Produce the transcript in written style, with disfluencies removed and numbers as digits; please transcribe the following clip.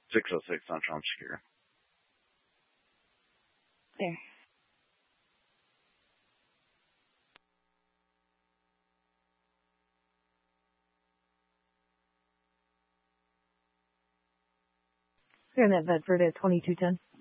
606 on Trump Secure. There. Here in that Bedford at 2210.